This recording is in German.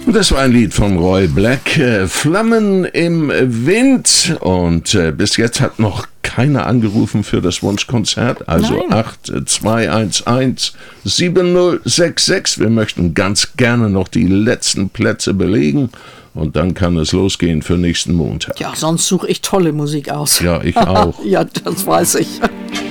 Das war ein Lied von Roy Black, Flammen im Wind. Und bis jetzt hat noch keiner angerufen für das Wunschkonzert. Also 8211-7066. Wir möchten ganz gerne noch die letzten Plätze belegen. Und dann kann es losgehen für nächsten Montag. Ja, sonst suche ich tolle Musik aus. Ja, ich auch. Ja, das weiß ich.